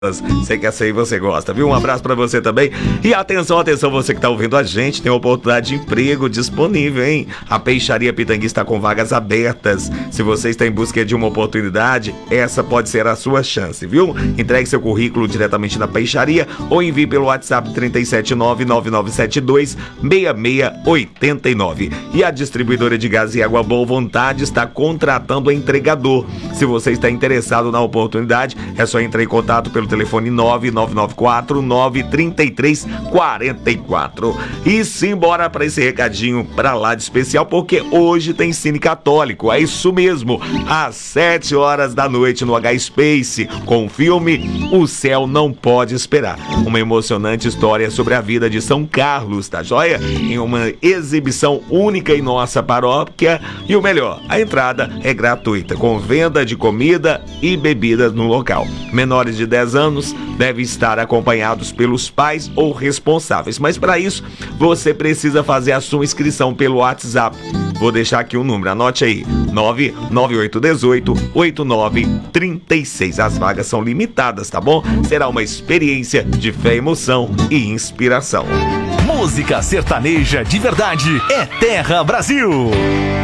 Sei que essa aí você gosta, viu? Um abraço pra você também. E atenção, você que tá ouvindo a gente, tem oportunidade de emprego disponível, hein? A Peixaria Pitangui está com vagas abertas. Se você está em busca de uma oportunidade, essa pode ser a sua chance, viu? Entregue seu currículo diretamente na Peixaria ou envie pelo WhatsApp 379-9972-6689. E a distribuidora de gás e água Boa Vontade está contratando entregador. Se você está interessado na oportunidade, é só entrar em contato pelo telefone 9994-93344. E simbora para esse recadinho pra lá de especial, porque hoje tem Cine Católico, é isso mesmo, às 7 horas da noite no H-Space, com o filme O Céu Não Pode Esperar. Uma emocionante história sobre a vida de São Carlos, tá joia? Em uma exibição única em nossa paróquia. E o melhor, a entrada é gratuita, com venda de comida e bebidas no local. Menores de 10 anos devem estar acompanhados pelos pais ou responsáveis, mas para isso você precisa fazer a sua inscrição pelo WhatsApp. Vou deixar aqui o número, anote aí, 99818-8936. As vagas são limitadas, tá bom? Será uma experiência de fé, emoção e inspiração. Música sertaneja de verdade é Terra Brasil.